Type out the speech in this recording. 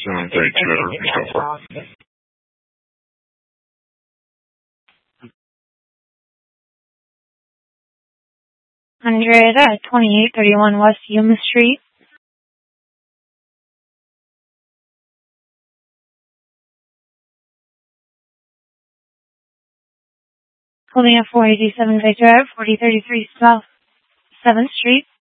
Thank you. 2831 West Yuma Street. Holding at 487 Bay Drive, 4033 South 7th Street.